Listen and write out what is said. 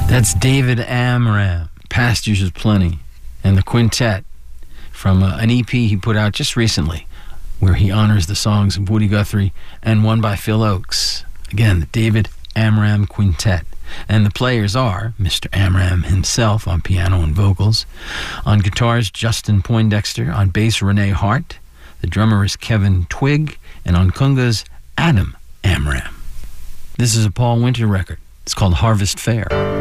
That's David Amram, Pastures is Plenty, and the quintet from an EP he put out just recently where he honors the songs of Woody Guthrie and one by Phil Ochs. Again, the David Amram Quintet. And the players are Mr. Amram himself on piano and vocals. On guitars, Justin Poindexter. On bass, Renee Hart. The drummer is Kevin Twigg. And on congas, Adam Amram. This is a Paul Winter record. It's called Harvest Fair.